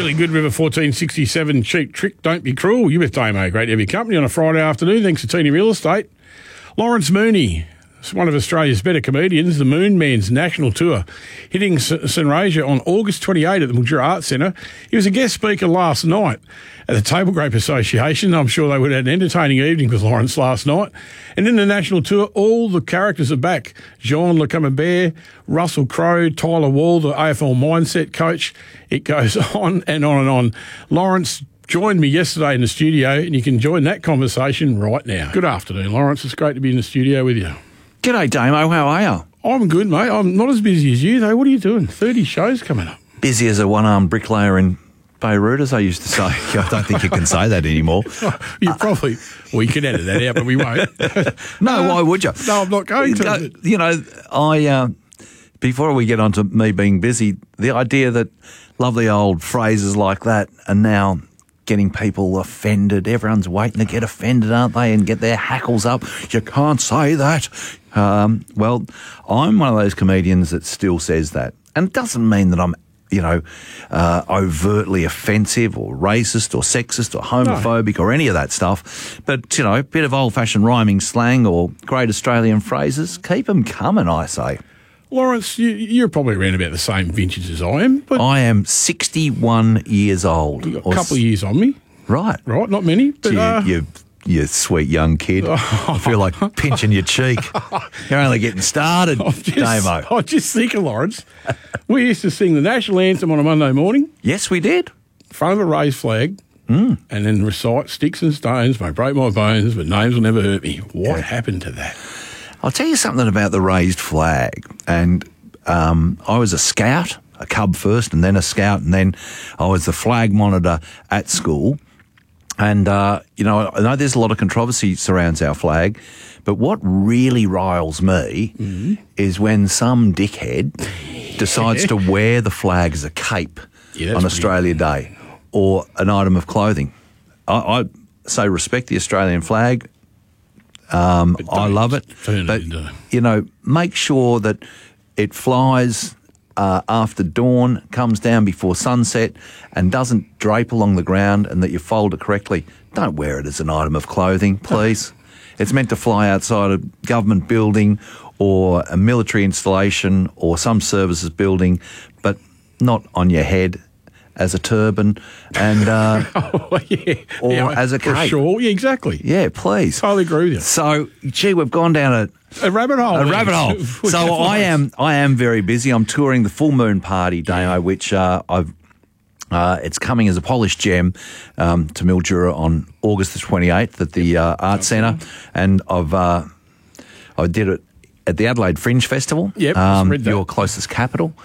Chili Good River 1467 Cheap Trick, Don't Be Cruel. You with Damo. Great to have your company on a Friday afternoon. Thanks to Teeny Real Estate. Lawrence Mooney, one of Australia's better comedians, the Moon Man's national tour, hitting Sunraysia on August 28 at the Mildura Arts Centre. He was a guest speaker last night at the Table Grape Association. I'm sure they would have had an entertaining evening with Lawrence last night. And in the national tour, all the characters are back. Jean Le Camembert, Russell Crowe, Tyler Wall, the AFL mindset coach. It goes on and on and on. Lawrence joined me yesterday in the studio, and you can join that conversation right now. Good afternoon, Lawrence. It's great to be in the studio with you. G'day, Damo. How are you? I'm good, mate. I'm not as busy as you, though. What are you doing? 30 shows coming up. Busy as a one-armed bricklayer in Beirut, as I used to say. I don't think you can say that anymore. You probably... Well, you can edit that out, but we won't. No, why would you? No, I'm not going to. You know, before we get on to me being busy, the idea that lovely old phrases like that are now getting people offended. Everyone's waiting to get offended, aren't they, and get their hackles up. You can't say that. Well, I'm one of those comedians that still says that. And it doesn't mean that I'm, overtly offensive or racist or sexist or homophobic or any of that stuff. But, a bit of old-fashioned rhyming slang or great Australian phrases, keep them coming, I say. Lawrence, you're probably around about the same vintage as I am. But I am 61 years old. You've got a couple of years on me. Right. Right, not many. But, you sweet young kid. I feel like pinching your cheek. You're only getting started, Damo. I just think of Lawrence. We used to sing the national anthem on a Monday morning. Yes, we did. In front of a raised flag. And then recite sticks and stones may break my bones, but names will never hurt me. What happened to that? I'll tell you something about the raised flag. And I was a scout, a cub first, and then a scout, and then I was the flag monitor at school. And, I know there's a lot of controversy surrounds our flag, but what really riles me is when some dickhead decides to wear the flag as a cape on Australia Day or an item of clothing. I say respect the Australian flag. I love it. But, make sure that it flies after dawn, comes down before sunset and doesn't drape along the ground, and that you fold it correctly. Don't wear it as an item of clothing, please. It's meant to fly outside a government building or a military installation or some services building, but not on your head as a turban and as a cape. Sure, yeah, exactly. Yeah, please. Totally agree with you. So, we've gone down a rabbit hole. A rabbit hole. So I am very busy. I'm touring the Full Moon Party, Damo, which it's coming as a polished gem to Mildura on August the 28th at the Arts Centre, and I did it at the Adelaide Fringe Festival. Yep, your closest capital,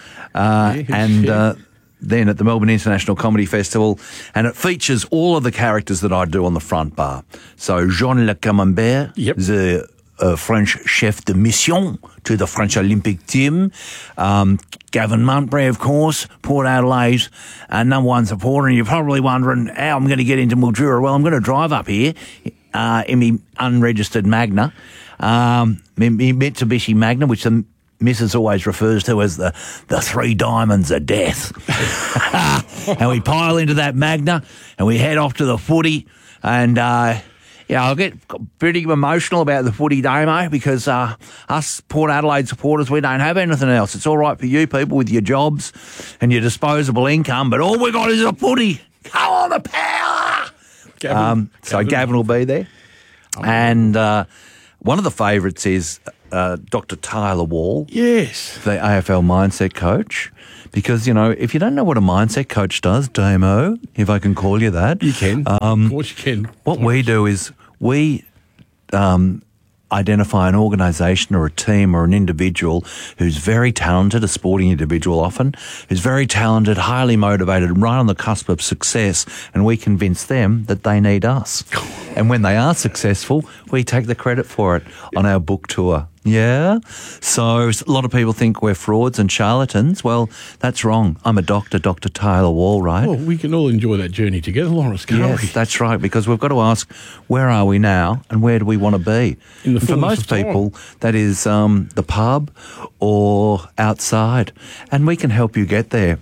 then at the Melbourne International Comedy Festival, and it features all of the characters that I do on the front bar. So Jean Le Camembert, the French chef de mission to the French Olympic team. Gavin Montbury, of course, Port Adelaide's number one supporter. And you're probably wondering how I'm going to get into Mildura. Well, I'm going to drive up here in my unregistered Magna, Mitsubishi Magna, which the Mrs. always refers to as the three diamonds of death. And we pile into that Magna and we head off to the footy, and I'll get pretty emotional about the footy, Damo, because us Port Adelaide supporters, we don't have anything else. It's all right for you people with your jobs and your disposable income, but all we got is a footy. Come on, the power! Gavin will be there. And one of the favourites is Dr. Tyler Wall. Yes. The AFL mindset coach. Because, if you don't know what a mindset coach does, Damo, if I can call you that. You can. Of course you can. What we do is we identify an organisation or a team or an individual who's very talented, a sporting individual often, who's very talented, highly motivated, and right on the cusp of success, and we convince them that they need us. And when they are successful, we take the credit for it on our book tour. Yeah? So a lot of people think we're frauds and charlatans. Well, that's wrong. I'm a doctor, Dr. Tyler Wall, right? Well, we can all enjoy that journey together, Lawrence, can't we? Yes, that's right, because we've got to ask, where are we now and where do we want to be? And for most people, that is the pub or outside, and we can help you get there.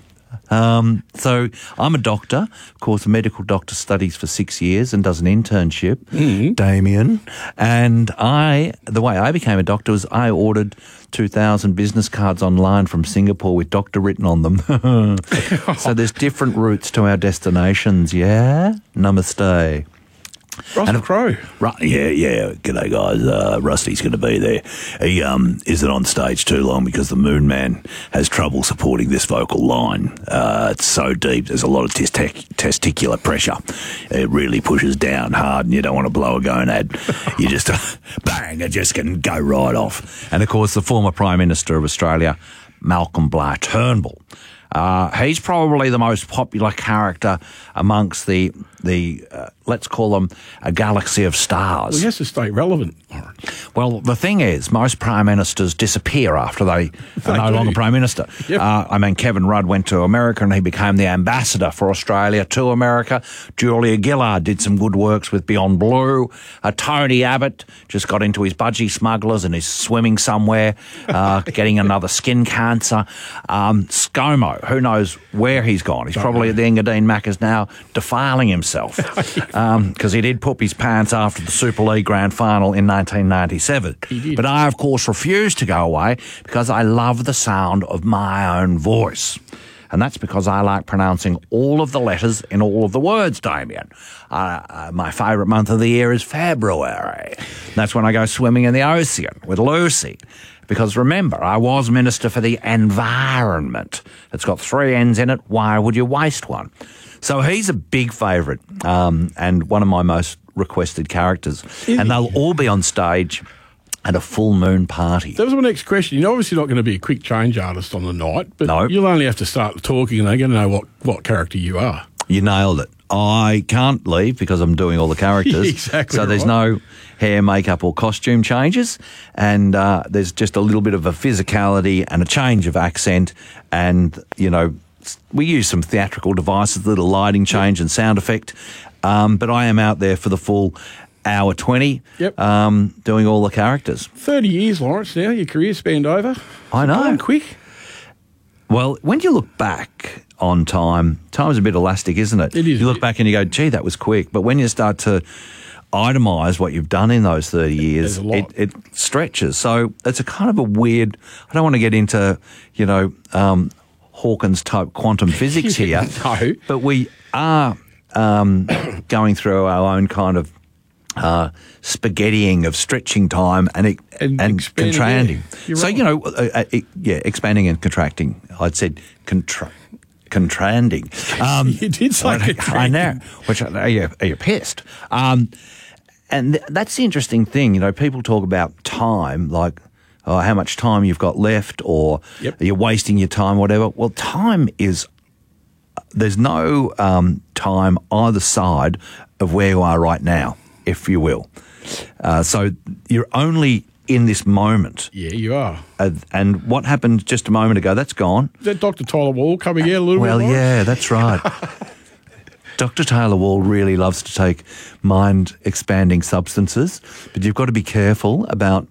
So I'm a doctor, of course, a medical doctor studies for 6 years and does an internship, Damien. And the way I became a doctor was I ordered 2,000 business cards online from Singapore with doctor written on them. So there's different routes to our destinations, yeah? Namaste. Russell Crowe. Yeah. G'day, guys. Rusty's going to be there. He isn't on stage too long because the Moon Man has trouble supporting this vocal line. It's so deep. There's a lot of testicular pressure. It really pushes down hard, and you don't want to blow a gonad. You just bang, it just can go right off. And of course, the former Prime Minister of Australia, Malcolm Blair Turnbull. He's probably the most popular character amongst the let's call them a galaxy of stars. Well, he has to stay relevant, Lawrence. Well, the thing is, most prime ministers disappear after they are no longer prime minister. Yep. Kevin Rudd went to America and he became the ambassador for Australia to America. Julia Gillard did some good works with Beyond Blue. Tony Abbott just got into his budgie smugglers and is swimming somewhere, getting another skin cancer. ScoMo, who knows where he's gone? He's probably at the Engadine Macca's now defiling himself because he did poop his pants after the Super League Grand Final in 1997. He did. But I, of course, refused to go away because I love the sound of my own voice. And that's because I like pronouncing all of the letters in all of the words, Damien. My favourite month of the year is February. That's when I go swimming in the ocean with Lucy. Because remember, I was Minister for the Environment. It's got 3 N's in it. Why would you waste one? So he's a big favourite and one of my most requested characters. And they'll all be on stage at a full moon party. That was my next question. You're obviously not going to be a quick change artist on the night, but No. You'll only have to start talking and they're going to know what character you are. You nailed it. I can't leave because I'm doing all the characters. Exactly So there's right. no hair, makeup or costume changes. And there's just a little bit of a physicality and a change of accent. And, we use some theatrical devices, little lighting change and sound effect. But I am out there for the full hour 20 doing all the characters. 30 years, Lawrence, now. Your career spanned over. I know. Time quick. Well, when you look back on time's a bit elastic, isn't it? It is. You look back and you go, gee, that was quick. But when you start to itemise what you've done in those 30 years, There's a lot. it stretches. So it's a kind of a weird, I don't want to get into, Hawkins-type quantum physics here. No. But we are going through our own kind of spaghettiing of stretching time and expanding, contracting. yeah. You're So, right. expanding and contracting. I'd said contranding. You did say I contracting. know. Which are you pissed? And that's the interesting thing. People talk about time, like how much time you've got left, or you're wasting your time, whatever. Well, time is. There's no time either side of where you are right now, if you will. So you're only in this moment. Yeah, you are. And what happened just a moment ago, that's gone. Is that Dr. Tyler Wall coming out a little Well, bit? Lawrence? yeah, that's right. Dr. Taylor Wall really loves to take mind-expanding substances, but you've got to be careful about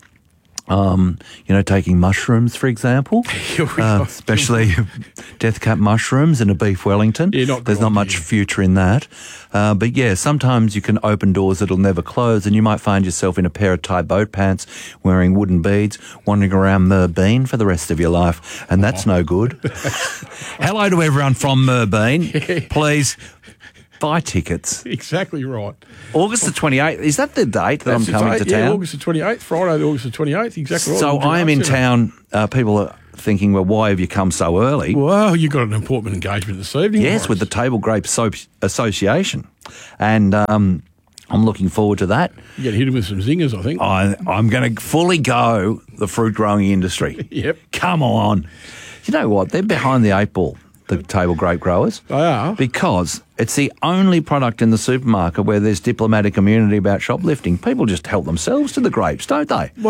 taking mushrooms, for example, especially death cap mushrooms and a beef Wellington. Yeah, There's not much future in that. But yeah, sometimes you can open doors that'll never close, and you might find yourself in a pair of Thai boat pants, wearing wooden beads, wandering around Merbeen for the rest of your life, and that's no good. Hello to everyone from Merbeen. Please buy tickets. Exactly right. August the 28th, is that the date that I'm coming to town? Yeah, August the 28th, Friday, August the 28th, exactly right. So I am in town. People are thinking, well, why have you come so early? Well, you've got an important engagement this evening. Yes, Lawrence. with the Table Grape Association. And I'm looking forward to that. You get hit with some zingers, I think. I'm going to fully go the fruit growing industry. Yep. Come on. You know what? They're behind the 8 ball, the table grape growers. They are. Because it's the only product in the supermarket where there's diplomatic immunity about shoplifting. People just help themselves to the grapes, don't they? Well,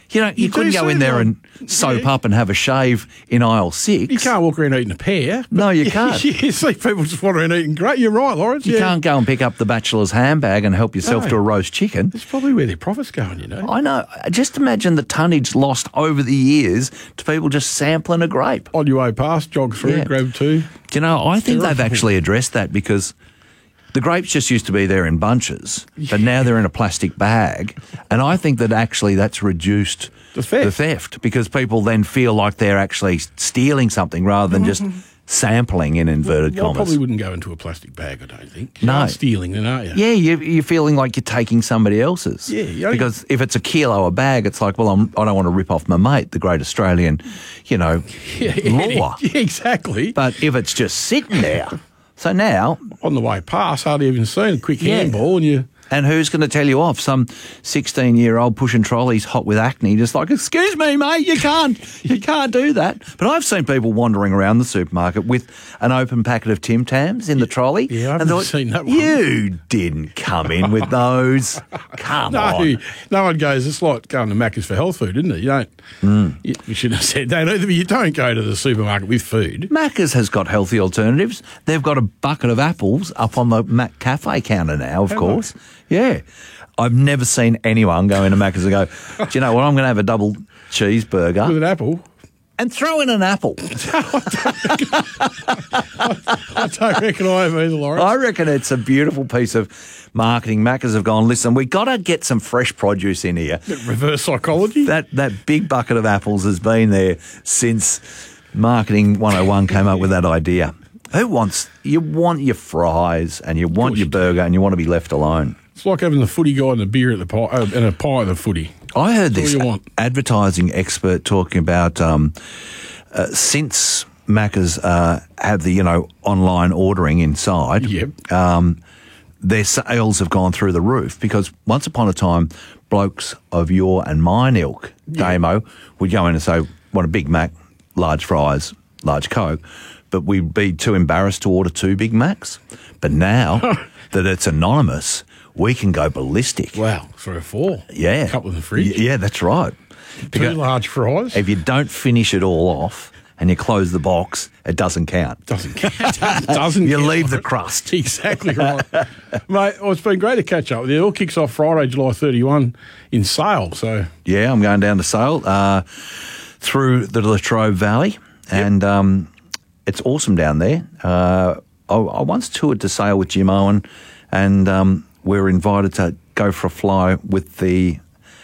You You couldn't do go in seem there like- and soap up and have a shave in aisle 6. You can't walk around eating a pear. No, you can't. You see people just wandering eating great. You're right, Lawrence. You can't go and pick up the bachelor's handbag and help yourself No. to a roast chicken. It's probably where their profit's going, you know. I know. Just imagine the tonnage lost over the years to people just sampling a grape. On your way past, jog through, Yeah. grab two. Do you know, I think they've Terrible. actually addressed that because the grapes just used to be there in bunches, but now they're in a plastic bag. And I think that actually that's reduced The theft. the theft because people then feel like they're actually stealing something rather than just sampling in inverted Well, I commas. probably wouldn't go into a plastic bag, I don't think. No. You're stealing then, aren't you? Yeah, you're feeling like you're taking somebody else's. Yeah, you only- Because if it's a kilo a bag, it's like, well, I don't want to rip off my mate, the great Australian, law. Yeah, exactly. But if it's just sitting there, so now, On the way past, hardly even seen a quick Yeah. handball, and you. and who's going to tell you off? Some 16-year-old pushing trolleys hot with acne, just like, excuse me, mate, you can't do that. But I've seen people wandering around the supermarket with an open packet of Tim Tams in the trolley. Yeah, I've and never thought, seen that one. You didn't come in with those. Come on. No one goes, it's like going to Macca's for health food, isn't it? You don't. You shouldn't have said that either, but you don't go to the supermarket with food. Macca's has got healthy alternatives. They've got a bucket of apples up on the Mac Cafe counter now, of course. Yeah. I've never seen anyone go into Macca's and go, do you know what, I'm going to have a double With cheeseburger an apple. and throw in an apple. I don't reckon I have either, Lawrence. I reckon it's a beautiful piece of marketing. Macca's have gone, listen, we got to get some fresh produce in here. Reverse psychology. That big bucket of apples has been there since Marketing 101 came up with that idea. You want your fries and you want your burger and you want to be left alone. It's like having the footy guy and the beer at the pie, and a pie at the footy. I heard That's this all you want. advertising expert talking about since Macca's have the online ordering inside. Yep. Their sales have gone through the roof because once upon a time, blokes of your and mine ilk, Damo, would go in and say, "Want a Big Mac, large fries, large Coke," but we'd be too embarrassed to order 2 Big Macs. But now that it's anonymous, we can go ballistic. Wow, 3 or 4. Yeah. A couple in the fridge. Yeah, that's right. 2 large fries. If you don't finish it all off and you close the box, it doesn't count. Doesn't count. Doesn't You count. leave the crust. Exactly right. Mate, well, it's been great to catch up with you. It all kicks off Friday, July 31 in Sale. So Yeah, I'm going down to Sale through the Latrobe Valley, and it's awesome down there. I once toured to Sale with Jim Owen, and we were invited to go for a fly with the,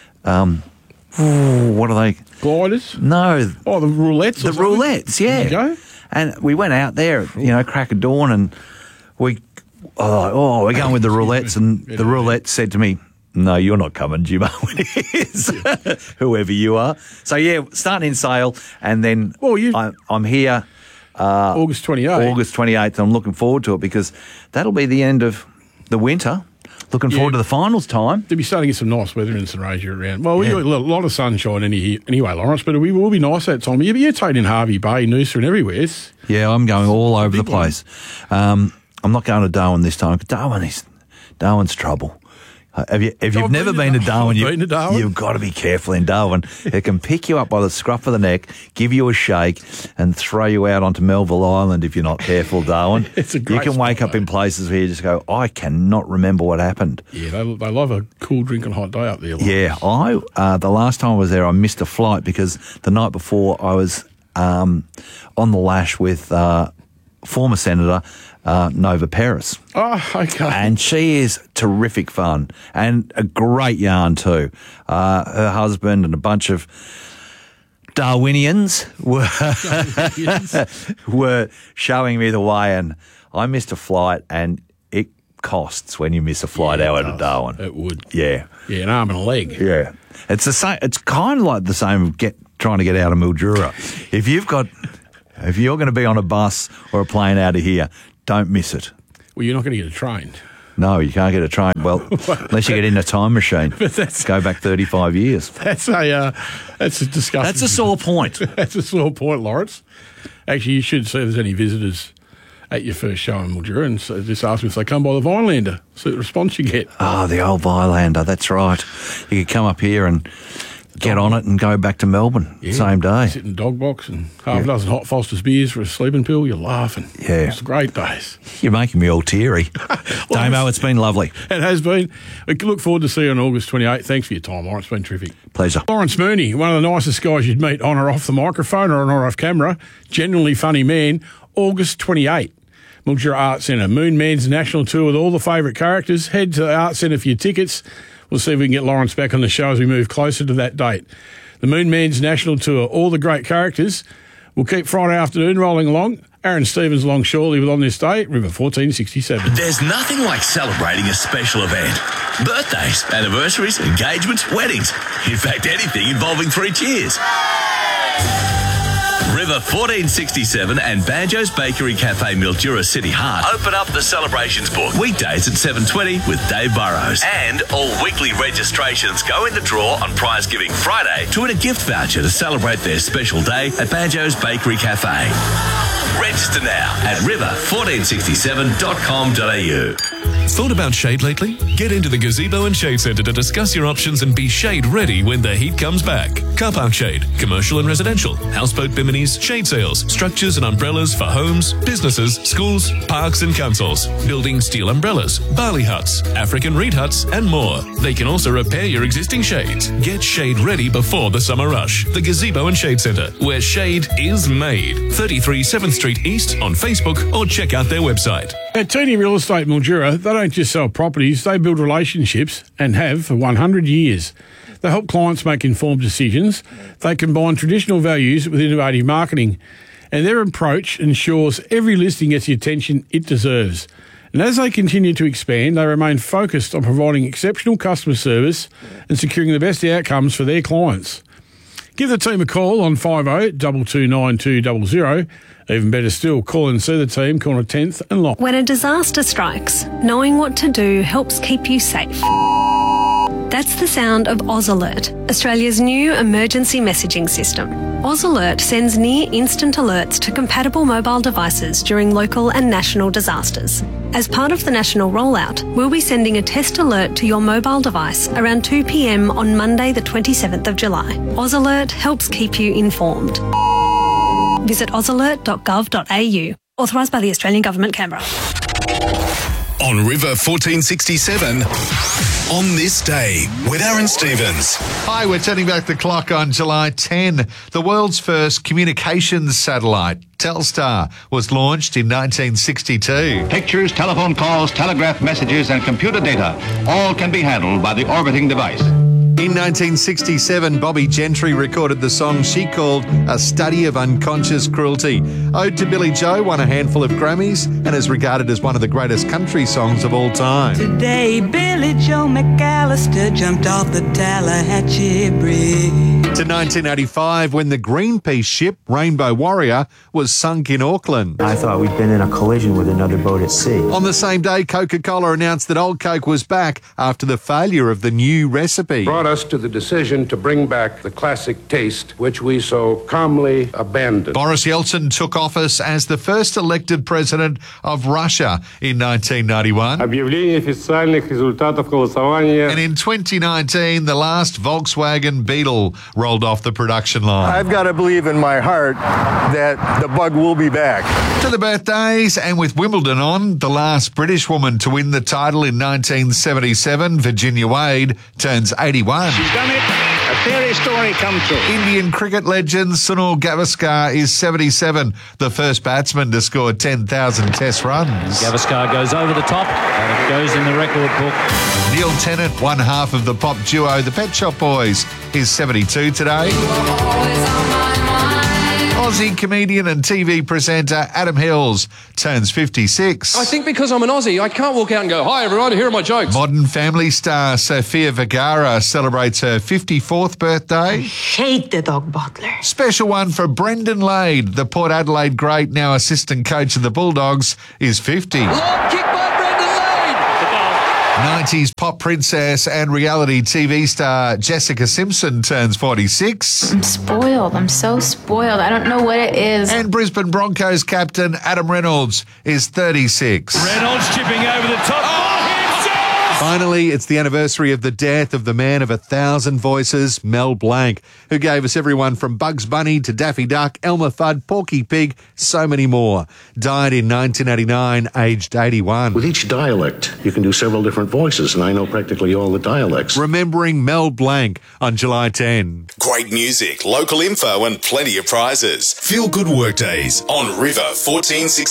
what are they? gliders. No, Oh, the roulettes. the or something? roulettes, yeah. There you go. And we went out there, crack of dawn, and we're going with the roulettes, and the roulette said to me, "No, you're not coming, Jim Owen is, whoever you are." So yeah, starting in Sale, and then I'm here August 28th. August 28th. I'm looking forward to it because that'll be the end of the winter. Looking forward to the finals time. To be starting to get some nice weather in St. Rasia around. Well, we got a lot of sunshine anyway, Lawrence, but we will be nice that time. You're taking Harvey Bay, Noosa and everywhere. Yeah, I'm going all over the big one. place. I'm not going to Darwin this time. Darwin's trouble. If you've never been to Darwin, you've got to be careful in Darwin. It can pick you up by the scruff of the neck, give you a shake, and throw you out onto Melville Island if you're not careful, Darwin. It's a great You can wake spot, up in places where you just go, I cannot remember what happened. Yeah, they love a cool drinking hot day up there. Lawrence. Yeah, the last time I was there, I missed a flight because the night before I was on the lash with former Senator Nova Peris. Oh, okay. And she is terrific fun and a great yarn too. Her husband and a bunch of Darwinians were showing me the way, and I missed a flight, and it costs when you miss a flight out of Darwin. It would. Yeah. Yeah, an arm and a leg. Yeah. It's the same. It's kind of like the same trying to get out of Mildura. If you're going to be on a bus or a plane out of here, don't miss it. Well, you're not going to get a train. No, you can't get a train. Well, unless you get in a time machine. Go back 35 years. That's a disgusting. That's a sore point. That's a sore point, Lawrence. Actually, you should see if there's any visitors at your first show in Mildura and so just ask them if they come by the Vinelander. See the response you get. Oh, the old Vilander, that's right. You could come up here and get on it and go back to Melbourne same day. Sit in the dog box and half a dozen Hot Foster's beers for a sleeping pill. You're laughing. Yeah. It's great days. You're making me all teary. Damo, it's been lovely. It has been. We can look forward to see you on August 28th. Thanks for your time, Lawrence. It's been terrific. Pleasure. Lawrence Mooney, one of the nicest guys you'd meet on or off the microphone or on or off camera. Genuinely funny man. August 28th. Mildura Arts Centre. Moon Man's national tour with all the favourite characters. Head to the Arts Centre for your tickets. We'll see if we can get Lawrence back on the show as we move closer to that date. The Moon Man's national tour. All the great characters. We'll keep Friday afternoon rolling along. Aaron Stevens along shortly with On This Day, River 1467. There's nothing like celebrating a special event. Birthdays, anniversaries, engagements, weddings. In fact, anything involving 3 cheers. River 1467 and Banjo's Bakery Cafe Mildura City Heart open up the celebrations book weekdays at 7:20 with Dave Burrows. And all weekly registrations go in the draw on Prize Giving Friday to win a gift voucher to celebrate their special day at Banjo's Bakery Cafe. Register now at river1467.com.au. Thought about shade lately? Get into the Gazebo and Shade Centre to discuss your options and be shade ready when the heat comes back. Car park shade, commercial and residential, houseboat biminis, shade sails, structures and umbrellas for homes, businesses, schools, parks and councils, building steel umbrellas, barley huts, African reed huts and more. They can also repair your existing shades. Get shade ready before the summer rush. The Gazebo and Shade Centre, where shade is made. 33 7th Street East on Facebook or check out their website. At Teeny Real Estate Mildura, they don't just sell properties, they build relationships and have for 100 years. They help clients make informed decisions. They combine traditional values with innovative marketing. And their approach ensures every listing gets the attention it deserves. And as they continue to expand, they remain focused on providing exceptional customer service and securing the best outcomes for their clients. Give the team a call on 50 229 200. Even better still, call and see the team, corner 10th and Long. When a disaster strikes, knowing what to do helps keep you safe. That's the sound of Oz Alert, Australia's new emergency messaging system. Oz Alert sends near-instant alerts to compatible mobile devices during local and national disasters. As part of the national rollout, we'll be sending a test alert to your mobile device around 2 p.m. on Monday the 27th of July. Oz Alert helps keep you informed. Visit ozalert.gov.au. Authorised by the Australian Government, Canberra. On River 1467, On This Day with Aaron Stevens. Hi, we're turning back the clock on July 10. The world's first communications satellite, Telstar, was launched in 1962. Pictures, telephone calls, telegraph messages, and computer data all can be handled by the orbiting device. In 1967, Bobby Gentry recorded the song she called A Study of Unconscious Cruelty. Ode to Billy Joe won a handful of Grammys and is regarded as one of the greatest country songs of all time. Today, Billy Joe McAllister jumped off the Tallahatchie Bridge. To 1985, when the Greenpeace ship Rainbow Warrior was sunk in Auckland. I thought we'd been in a collision with another boat at sea. On the same day, Coca-Cola announced that Old Coke was back after the failure of the new recipe. Brought us to the decision to bring back the classic taste, which we so calmly abandoned. Boris Yeltsin took office as the first elected president of Russia in 1991. Объявление официальных результатов голосования. And in 2019, the last Volkswagen Beetle rolled off the production line. I've got to believe in my heart that the bug will be back. To the birthdays, and with Wimbledon on, the last British woman to win the title in 1977, Virginia Wade, turns 81. She's done it. A fairy story come true. Indian cricket legend Sunil Gavaskar is 77, the first batsman to score 10,000 test runs. Gavaskar goes over the top and it goes in the record book. Neil Tennant, one half of the pop duo The Pet Shop Boys, is 72 today. Aussie comedian and TV presenter Adam Hills turns 56. I think because I'm an Aussie, I can't walk out and go, "Hi everyone, here are my jokes." Modern Family star Sofia Vergara celebrates her 54th birthday. I hate the dog butler. Special one for Brendan Lade, the Port Adelaide great, now assistant coach of the Bulldogs, is 50. Long kick by Brendan Lade. 90s pop princess and reality TV star Jessica Simpson turns 46. I'm spoiled. I'm so spoiled. I don't know what it is. And Brisbane Broncos captain Adam Reynolds is 36. Reynolds chipping over the top. Finally, it's the anniversary of the death of the man of 1,000 voices, Mel Blanc, who gave us everyone from Bugs Bunny to Daffy Duck, Elmer Fudd, Porky Pig, so many more. Died in 1989, aged 81. With each dialect, you can do several different voices, and I know practically all the dialects. Remembering Mel Blanc on July 10. Great music, local info and plenty of prizes. Feel good workdays on River 1460.